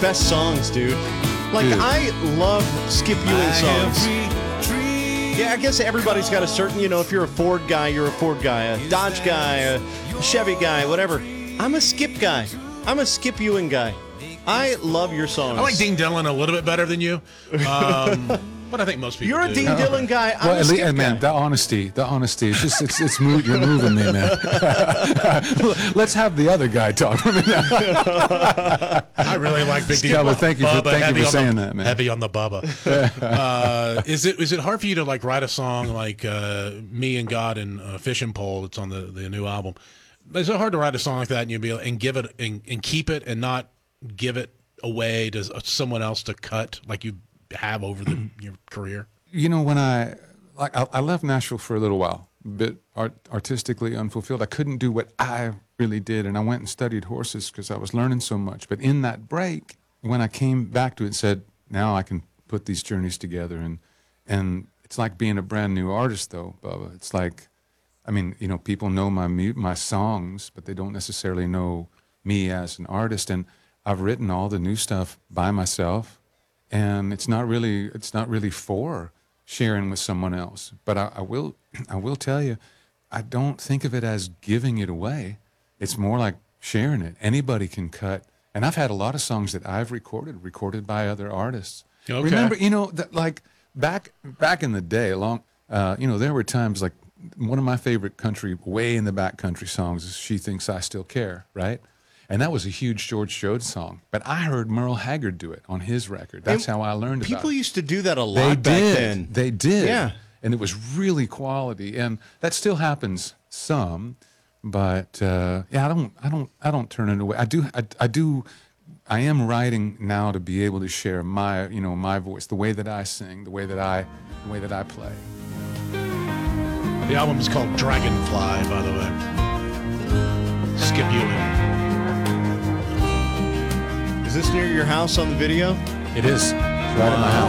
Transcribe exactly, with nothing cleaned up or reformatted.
best songs, dude. Like, Dude. I love Skip Ewing songs. Yeah, I guess everybody's got a certain, you know, if you're a Ford guy, you're a Ford guy. A Dodge guy, a Chevy guy, whatever. I'm a Skip guy. I'm a Skip Ewing guy. I love your songs. I like Dean Dillon a little bit better than you. Um, but I think most people You're a do. Dean Dillon guy. I'm Well, a at Skip least, man, guy. the honesty, the honesty. It's just, it's, it's move, you're moving me, man. Let's have the other guy talk for me now. I really like Big Dean. Yeah, well, thank you for- Bubba, thank you heavy for on saying the, that, man. Heavy on the Bubba. uh, is it is it hard for you to like write a song like uh, "Me and God" and uh, "Fishing Pole"? It's on the, the new album. Is it hard to write a song like that and you be able, and give it and, and keep it and not give it away to someone else to cut like you have over the, your career? You know, when I like, I, I left Nashville for a little while, a bit art, artistically unfulfilled. I couldn't do what I really did, and I went and studied horses because I was learning so much. But in that break, when I came back to it, and said, now I can put these journeys together, and and it's like being a brand new artist, though, Bubba. It's like, I mean, you know, people know my mu- my songs, but they don't necessarily know me as an artist. And I've written all the new stuff by myself, and it's not really it's not really for sharing with someone else. But I, I will I will tell you, I don't think of it as giving it away. It's more like sharing it. Anybody can cut. And I've had a lot of songs that I've recorded, recorded by other artists. Okay. Remember, you know, that like back back in the day, along, uh, you know, there were times like one of my favorite country, way in the back country songs is "She Thinks I Still Care," right? And that was a huge George Jones song. But I heard Merle Haggard do it on his record. That's And how I learned about it. People used to do that a lot They back did. then. They did. Yeah. And it was really quality, and that still happens some. But uh, yeah, I don't, I don't, I don't turn it away. I do, I, I do, I am writing now to be able to share my, you know, my voice, the way that I sing, the way that I, the way that I play. The album is called Dragonfly, by the way. Skip Ewing. Is this near your house on the video? It is right in my house.